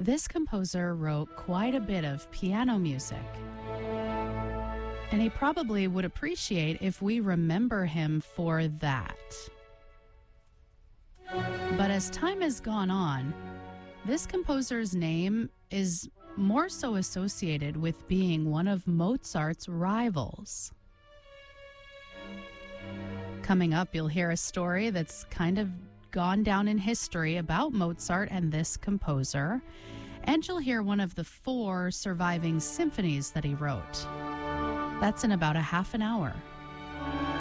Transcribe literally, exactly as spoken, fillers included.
This composer wrote quite a bit of piano music, and he probably would appreciate if we remember him for that. But as time has gone on, this composer's name is more so associated with being one of Mozart's rivals. Coming up, you'll hear a story that's kind of gone down in history about Mozart and this composer, and you'll hear one of the four surviving symphonies that he wrote. That's in about a half an hour.